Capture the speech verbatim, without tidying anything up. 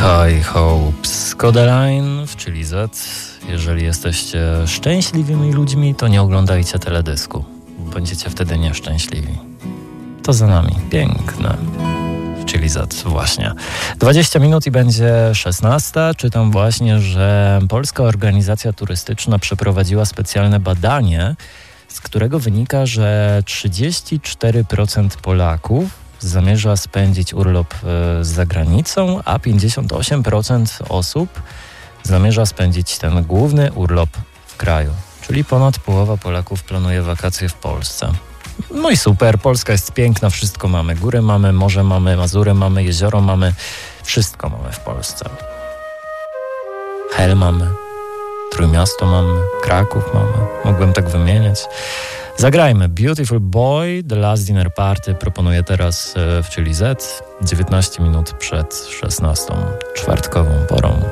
High Hopes, Codaline w Chili Z. Jeżeli jesteście szczęśliwymi ludźmi, to nie oglądajcie teledysku. Będziecie wtedy nieszczęśliwi. To za nami. Piękne. W Chili Z właśnie. dwadzieścia minut i będzie szesnasta. Czytam właśnie, że Polska Organizacja Turystyczna przeprowadziła specjalne badanie, z którego wynika, że trzydzieści cztery procent Polaków zamierza spędzić urlop za granicą, a pięćdziesiąt osiem procent osób zamierza spędzić ten główny urlop w kraju. Czyli ponad połowa Polaków planuje wakacje w Polsce. No i super, Polska jest piękna, wszystko mamy. Góry mamy, morze mamy, Mazury mamy, jezioro mamy. Wszystko mamy w Polsce. Hel mamy, Trójmiasto mamy, Kraków mamy. Mogłem tak wymieniać. Zagrajmy Beautiful Boy, The Last Dinner Party. Proponuję teraz w Chili Z, dziewiętnaście minut przed szesnastą, czwartkową porą.